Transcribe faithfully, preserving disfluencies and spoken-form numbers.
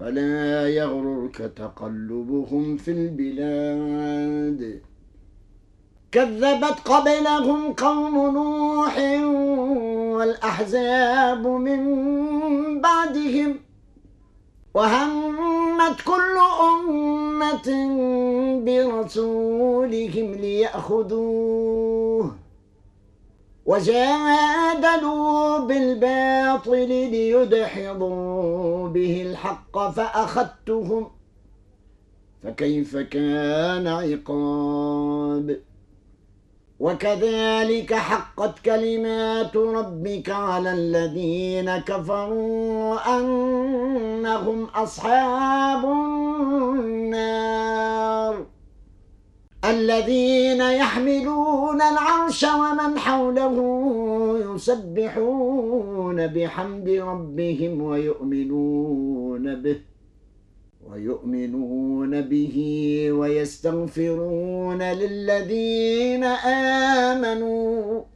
فلا يغررك تقلبهم في البلاد كذبت قبلهم قوم نوح والأحزاب من بعدهم وهمت كل أمة برسولهم ليأخذوه وجادلوا بالباطل ليدحضوا به الحق فأخذتهم فكيف كان عقاب وكذلك حقت كلمات ربك على الذين كفروا أنهم أصحاب النار الذين يحملون العرش ومن حوله يسبحون بحمد ربهم ويؤمنون به ويؤمنون به ويستغفرون للذين آمنوا